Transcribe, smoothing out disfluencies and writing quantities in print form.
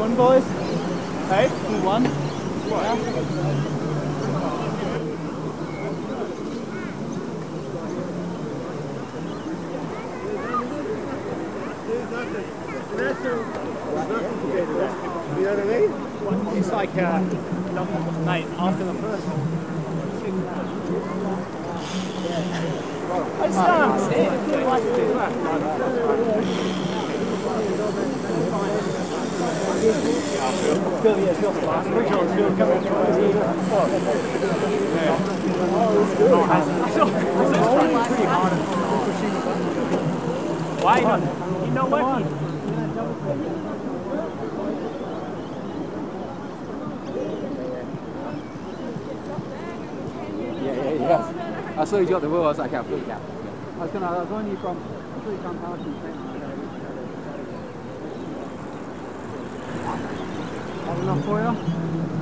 one, boys. Hey, 2-1. Yeah. You know what I mean? It's like, mate, after the first one. I just don't understand. I like to do that. Phil, last week I was Phil coming through. Why not? You know what? Yeah. I saw you got the ball, I was like, I flew it out. I was on you from, I saw you come past me. Have enough for you?